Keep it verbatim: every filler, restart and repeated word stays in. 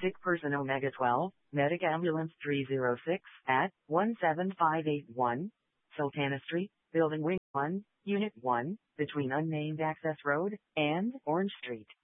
Sick person Omega twelve, Medic Ambulance three oh six, at one seven five eight one, Sultana Street, Building Wing one, Unit one, between Unnamed Access Road and Orange Street.